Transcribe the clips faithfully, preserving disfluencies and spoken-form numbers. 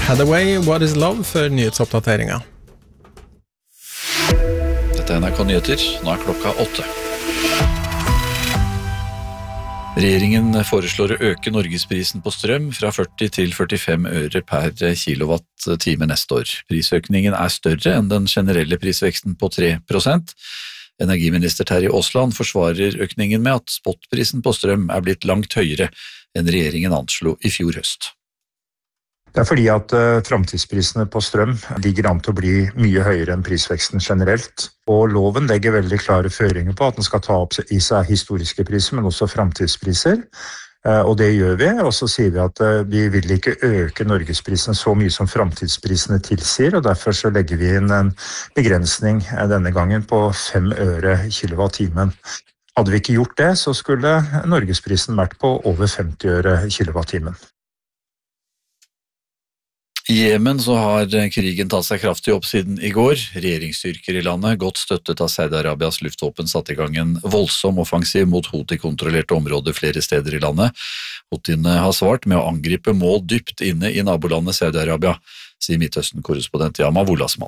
Hathaway, What is Love for nyhetsoppdateringer. Dette er N R K Nyheter, nå er klokka åtte. Regjeringen foreslår å øke norgesprisen på strøm fra førti til førtifem øre per kilowatt-time neste år. Prisøkningen er større enn den generelle prisveksten på tre prosent. Energiminister Terje Aasland forsvarer økningen med at spotprisen på strøm er blitt langt høyere enn regjeringen anslo i fjor høst. Det er fordi at uh, framtidsprisene på strøm ligger an til å bli mye høyere enn prisveksten generelt. Og loven legger veldig klare føringer på at den skal ta opp i seg historiske priser, men også framtidspriser. Uh, og det gjør vi, og så sier vi at uh, vi vil ikke øke norgesprisene så mye som framtidsprisene tilsier, og derfor så legger vi inn en begrensning uh, denne gangen på fem øre kilowatt-timen. Hadde vi ikke gjort det, så skulle norgesprisen vært på over femti øre kilowatt-timen. I Jemen så har krigen tatt seg kraftig opp siden i går. Regjeringsstyrker i landet, godt støttet av Saudi-Arabias luftvåpen, satt i gang en voldsom offensiv mot Houthi-kontrollerte områder flere steder i landet. Houthiene har svart med å angripe mål dypt inne i nabolandet Saudi-Arabia, sier Midtøsten-korrespondent Yama Wolasmal.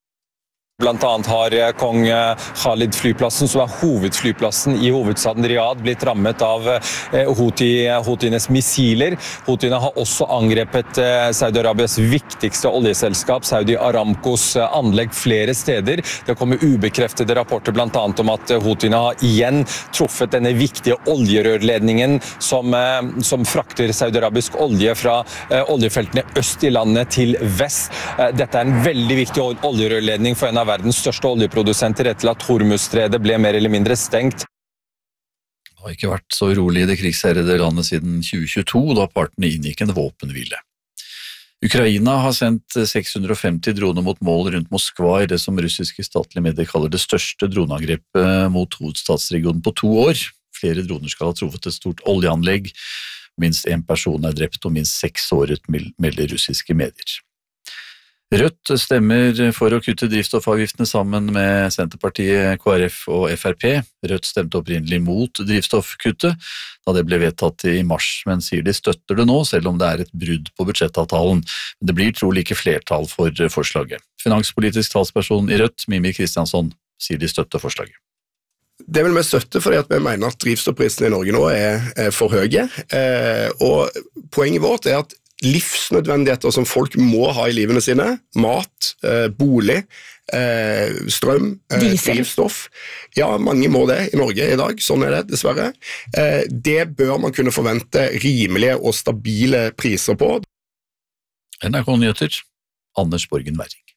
Blant annet har kong Khalid flyplassen, som er hovedflyplassen i hovedstaden Riyadh, blitt rammet av Houthi, Houthienes missiler. Houthiene har også angrepet Saudi-Arabias viktigste oljeselskap, Saudi Aramcos anlegg flere steder. Det kommer ubekreftede rapporter blant annet om at Houthiene har igjen truffet denne viktige oljerørledningen som, som frakter Saudi-Arabisk olje fra oljefeltene øst i landet til vest. Dette er en veldig viktig oljerørledning for en av verdens største oljeprodusenter etter at Hormuzstredet ble mer eller mindre stengt. Det har ikke vært så rolig i det krigsherrede landet siden tjue tjueto, da partene inngikk en våpenhvile. Ukraina har sendt seks hundre og femti droner mot mål rundt Moskva i det som russiske statlige medier kaller det største droneangrepet mot hovedstadsregionen på to år. Flere droner skal ha truffet et stort oljeanlegg. Minst en person er drept og minst seks såret, melder russiske medier. Rødt stemmer for å kutte drivstoffavgiftene sammen med Senterpartiet, K R F og F R P. Rødt stemte opprinnelig mot drivstoffkuttet da det ble vedtatt i mars, men sier de støtter det nå, selv om det er et brudd på budsjettavtalen. Det blir trolig ikke flertall for forslaget. Finanspolitisk talsperson i Rødt, Mimir Kristiansson, sier de støtter forslaget. Det vil vi støtte fordi at vi mener at drivstoffprisene i Norge nå er, er for høye, eh, og poenget vårt er at livsnødvendigheter som folk må ha i livene sine, mat, eh, bolig, eh, strøm, eh, drivstoff. Ja, mange må det i Norge i dag, sånn er det dessverre. Eh, det bør man kunne forvente rimelige og stabile priser på. N R K Nyheter, Anders Borgen Werring.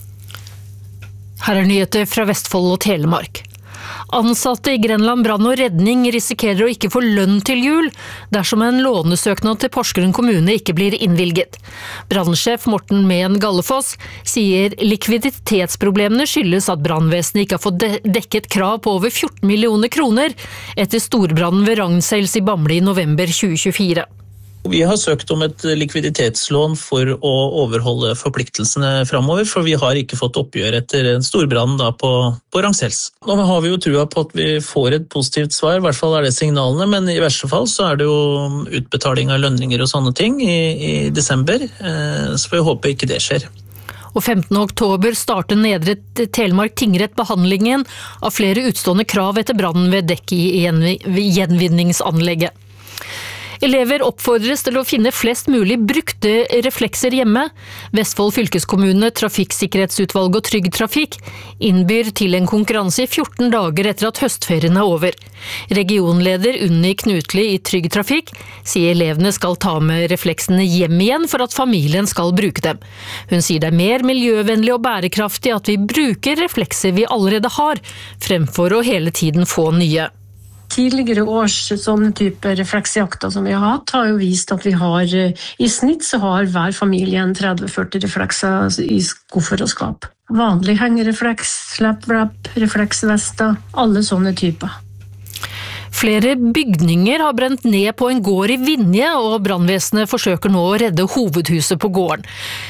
Her er nyheter fra Vestfold og Telemark. Ansatte i Grenland brann og redning risikerer å ikke få lønn til jul dersom en lånesøknad til Porsgrunn kommune ikke blir innvilget. Brannsjef Morten Mehn Gallefoss sier likviditetsproblemene skyldes at brannvesenet ikke har fått dekket krav på over fjorten millioner kroner etter storbrannen ved Ragnsels i Bamble i november tjue tjuefire. Vi har søkt om et likviditetslån for å overholde forpliktelsene fremover, for vi har ikke fått oppgjør etter en storbrann da på, på Ragnsels. Nå har vi jo trua på at vi får et positivt svar, i hvert fall er det signalene, men i verste fall så er det jo utbetaling av lønninger og sånne ting i, i desember, så vi håper ikke det skjer. Og femtende oktober starter Nedre Telemark tingrett behandlingen av flere utstående krav etter brannen ved dekk i gjenvinningsanlegget. Elever oppfordres til å finne flest mulig brukte reflekser hjemme. Vestfold fylkeskommune, Trafikksikkerhetsutvalg og Trygg Trafikk innbyr til en konkurranse i fjorten dager etter at høstferien er over. Regionleder Unni Knutli i Trygg Trafikk sier elevene skal ta med refleksene hjem igjen for at familien skal bruke dem. Hun sier det er mer miljøvennlig og bærekraftig at vi bruker reflekser vi allerede har, fremfor å hele tiden få nye. Tidligere års sånne type refleksjakter som vi har hatt, har jo vist at vi har, i snitt så har hver familie en tretti til førti reflekser i skuffer og skap. Vanlig hengerefleks, slap-wrap, refleksvester, alle sånne typer. Flere bygninger har brent ned på en gård i Vinje, og brannvesenet forsøker nå å redde hovedhuset på gården.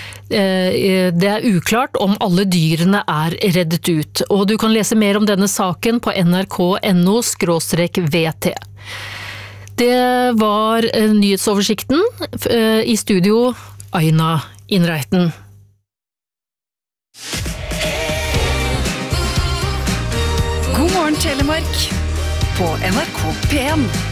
Det er uklart om alle dyrene er reddet ut, og du kan lese mer om denne saken på n r k punktum n o skråstrek v t. Det var nyhetsoversikten. I studio, Aina Innreiten. God morgen Telemark på N R K P en.